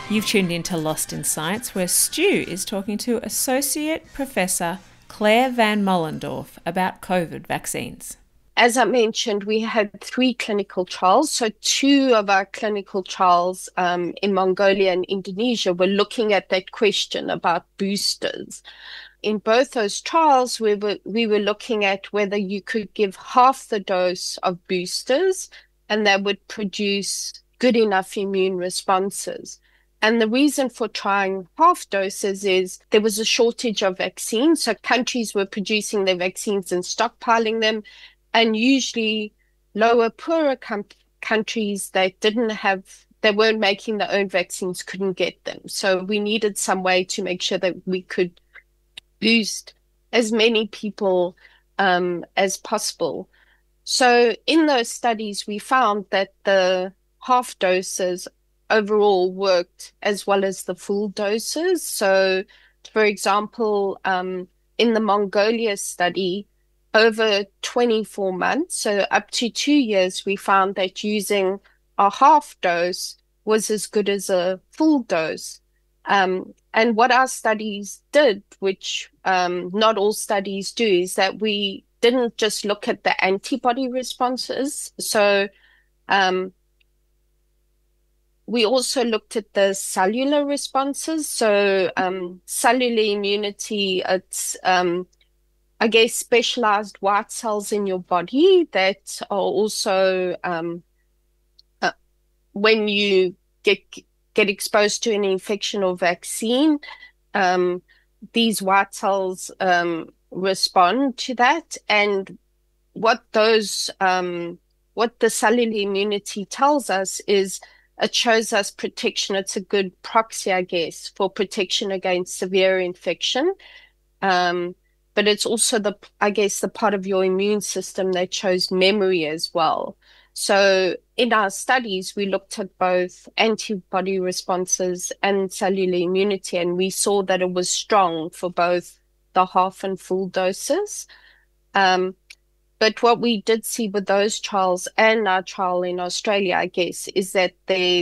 You've tuned into Lost in Science, where Stu is talking to Associate Professor Claire Van Mollendorf about COVID vaccines. As I mentioned, we had 3 clinical trials. So 2 of our clinical trials in Mongolia and Indonesia were looking at that question about boosters. In both those trials, we were looking at whether you could give half the dose of boosters and that would produce good enough immune responses. And the reason for trying half doses is there was a shortage of vaccines. So countries were producing their vaccines and stockpiling them. And usually lower, poorer countries that weren't making their own vaccines couldn't get them. So we needed some way to make sure that we could boost as many people as possible. So in those studies, we found that the half doses overall worked as well as the full doses. So, for example, in the Mongolia study, over 24 months, so up to 2 years, we found that using a half dose was as good as a full dose. And what our studies did, which not all studies do, is that we didn't just look at the antibody responses. So we also looked at the cellular responses. So cellular immunity, it's I guess, specialized white cells in your body that are also, when you get exposed to an infection or vaccine, these white cells respond to that. And what the cellular immunity tells us is it shows us protection. It's a good proxy, I guess, for protection against severe infection. But it's also the part of your immune system that shows memory as well. So in our studies, we looked at both antibody responses and cellular immunity, and we saw that it was strong for both the half and full doses. But what we did see with those trials and our trial in Australia, I guess, is that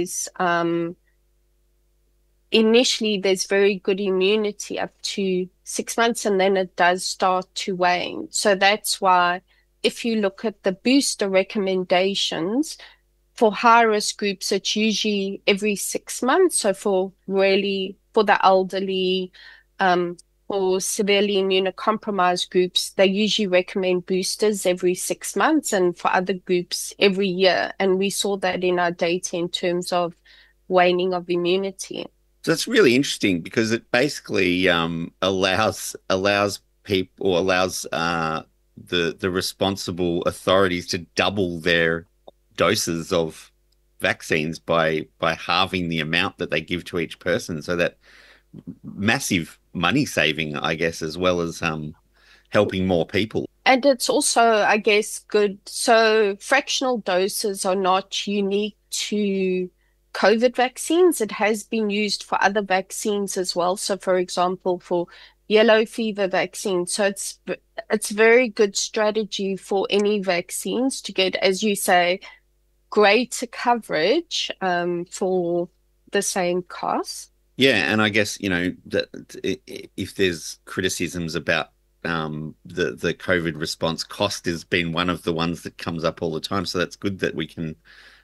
initially there's very good immunity up to 6 months, and then it does start to wane. So that's why if you look at the booster recommendations for high-risk groups, it's usually every 6 months. So for the elderly, for severely immunocompromised groups, they usually recommend boosters every 6 months, and for other groups every year. And we saw that in our data in terms of waning of immunity. So that's really interesting because it basically allows people, or allows the responsible authorities to double their doses of vaccines by halving the amount that they give to each person. So that massive money saving, I guess, as well as helping more people. And it's also, I guess, good. So fractional doses are not unique to COVID vaccines. It has been used for other vaccines as well. So, for example, for yellow fever vaccine. So it's very good strategy for any vaccines to get, as you say, greater coverage for the same cost. Yeah, and I guess, that if there's criticisms about the COVID response, cost has been one of the ones that comes up all the time. So that's good that we can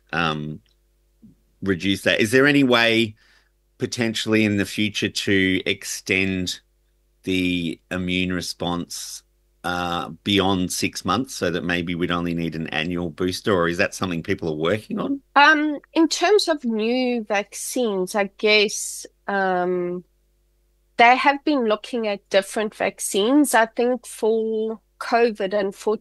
reduce that. Is there any way potentially in the future to extend the immune response beyond 6 months so that maybe we'd only need an annual booster, or is that something people are working on? In terms of new vaccines, I guess they have been looking at different vaccines. I think for COVID and for